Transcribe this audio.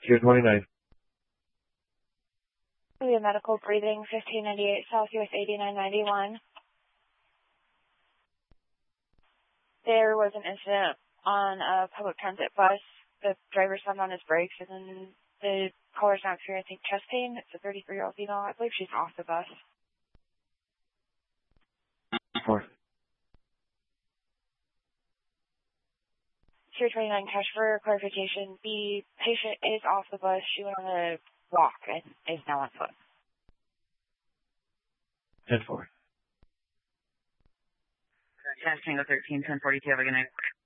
Tier 29. We have medical breathing 1598 South US 8991. There was an incident on a public transit bus. The driver slammed on his brakes, and then the caller's now experiencing chest pain. It's a 33-year-old female. I believe she's off the bus. 4. Tier 29 cash for clarification. The patient is off the bus. She went on a walk and is now on foot. 10-4. Cash Tango 13, 1042. Have a good night.